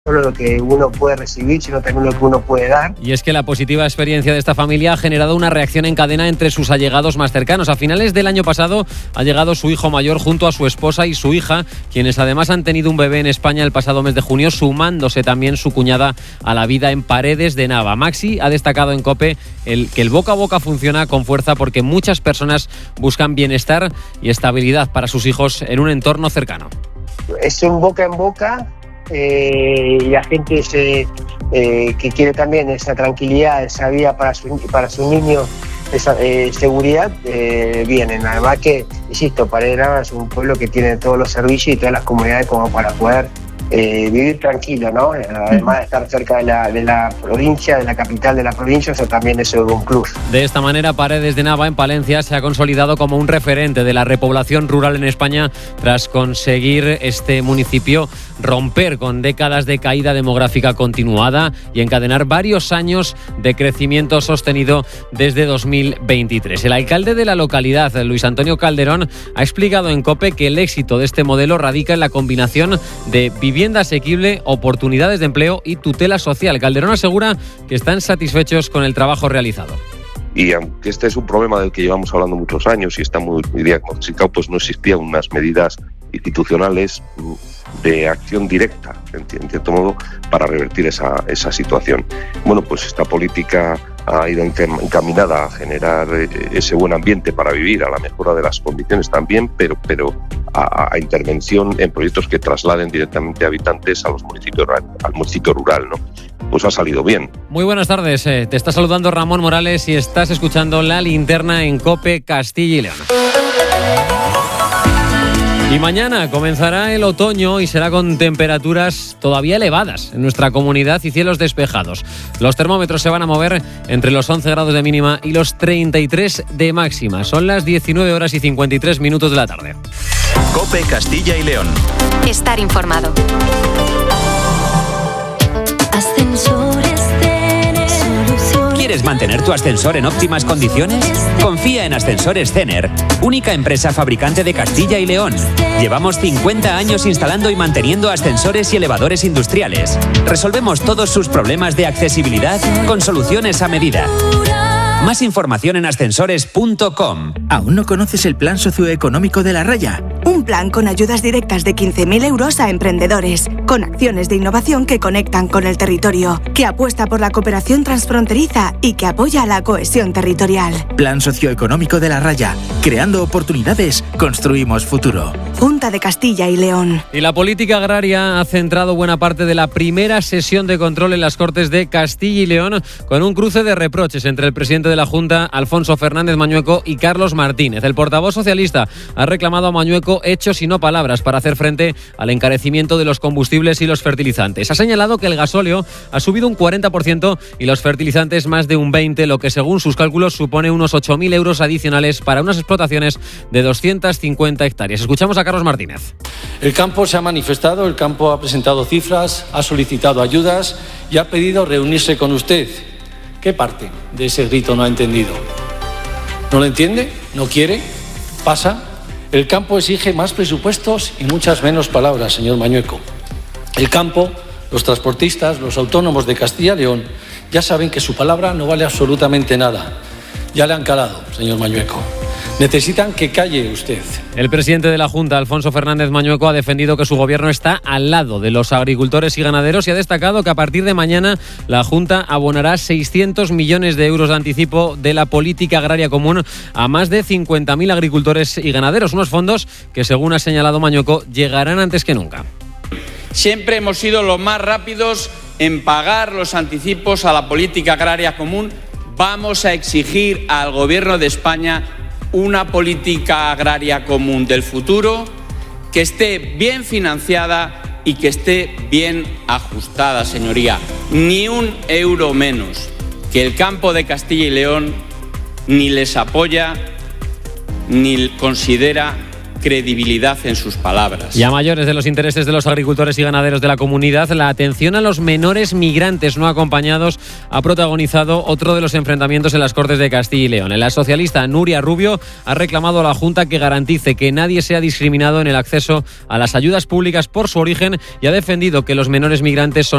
solo lo que uno puede recibir, sino también lo que uno puede dar. Y es que la positiva experiencia de esta familia ha generado una reacción en cadena entre sus allegados más cercanos. A finales del año pasado ha llegado su hijo mayor junto a su esposa y su hija, quienes además han tenido un bebé en España el pasado mes de junio, sumándose también su cuñada a la vida en Paredes de Nava. Maxi ha destacado en COPE que el boca a boca funciona con fuerza porque muchas personas buscan bienestar y estabilidad para sus hijos en un entorno cercano. Es un boca en boca. Y la gente que quiere también esa tranquilidad, esa vida para su niño, esa seguridad, vienen. Además que, insisto, Paredes de Nava es un pueblo que tiene todos los servicios y todas las comodidades como para poder vivir tranquilo, ¿no? Además de estar cerca de la provincia, de la capital de la provincia, eso también es un plus. De esta manera, Paredes de Nava en Palencia se ha consolidado como un referente de la repoblación rural en España tras conseguir este municipio romper con décadas de caída demográfica continuada y encadenar varios años de crecimiento sostenido desde 2023. El alcalde de la localidad, Luis Antonio Calderón, ha explicado en COPE que el éxito de este modelo radica en la combinación de vivienda asequible, oportunidades de empleo y tutela social. Calderón asegura que están satisfechos con el trabajo realizado. Y aunque este es un problema del que llevamos hablando muchos años y está muy diagnosticado, pues no existían unas medidas institucionales de acción directa, en cierto modo, para revertir esa situación. Bueno, pues esta política ha ido encaminada a generar ese buen ambiente para vivir, a la mejora de las condiciones también, pero a intervención en proyectos que trasladen directamente a habitantes a los municipios, al municipio rural, ¿no? Pues ha salido bien. Muy buenas tardes, te está saludando Ramón Morales y estás escuchando La Linterna en COPE Castilla y León. Y mañana comenzará el otoño y será con temperaturas todavía elevadas en nuestra comunidad y cielos despejados. Los termómetros se van a mover entre los 11 grados de mínima y los 33 de máxima. Son las 19 horas y 53 minutos de la tarde. COPE Castilla y León. Estar informado. ¿Quieres mantener tu ascensor en óptimas condiciones? Confía en Ascensores Cener, única empresa fabricante de Castilla y León. Llevamos 50 años instalando y manteniendo ascensores y elevadores industriales. Resolvemos todos sus problemas de accesibilidad con soluciones a medida. Más información en ascensores.com. ¿Aún no conoces el plan socioeconómico de La Raya? Un plan con ayudas directas de 15.000 euros a emprendedores, con acciones de innovación que conectan con el territorio, que apuesta por la cooperación transfronteriza y que apoya la cohesión territorial. Plan socioeconómico de La Raya. Creando oportunidades, construimos futuro. Junta de Castilla y León. Y la política agraria ha centrado buena parte de la primera sesión de control en las Cortes de Castilla y León con un cruce de reproches entre el presidente de la Junta, Alfonso Fernández Mañueco, y Carlos Martínez. El portavoz socialista ha reclamado a Mañueco hechos y no palabras para hacer frente al encarecimiento de los combustibles y los fertilizantes. Ha señalado que el gasóleo ha subido un 40% y los fertilizantes más de un 20%, lo que según sus cálculos supone unos 8.000 euros adicionales para unas explotaciones de 250 hectáreas. Escuchamos a Carlos Martínez. El campo se ha manifestado, el campo ha presentado cifras, ha solicitado ayudas y ha pedido reunirse con usted. ¿Qué parte de ese grito no ha entendido? ¿No lo entiende? ¿No quiere? ¿Pasa? El campo exige más presupuestos y muchas menos palabras, señor Mañueco. El campo, los transportistas, los autónomos de Castilla y León ya saben que su palabra no vale absolutamente nada. Ya le han calado, señor Mañueco. Necesitan que calle usted. El presidente de la Junta, Alfonso Fernández Mañueco, ha defendido que su gobierno está al lado de los agricultores y ganaderos y ha destacado que a partir de mañana la Junta abonará 600 millones de euros de anticipo de la política agraria común a más de 50.000 agricultores y ganaderos. Unos fondos que, según ha señalado Mañueco, llegarán antes que nunca. Siempre hemos sido los más rápidos en pagar los anticipos a la política agraria común. Vamos a exigir al Gobierno de España una política agraria común del futuro que esté bien financiada y que esté bien ajustada, señoría. Ni un euro menos, que el campo de Castilla y León ni les apoya ni considera credibilidad en sus palabras. Y a mayores de los intereses de los agricultores y ganaderos de la comunidad, la atención a los menores migrantes no acompañados ha protagonizado otro de los enfrentamientos en las Cortes de Castilla y León. La socialista Nuria Rubio ha reclamado a la Junta que garantice que nadie sea discriminado en el acceso a las ayudas públicas por su origen y ha defendido que los menores migrantes son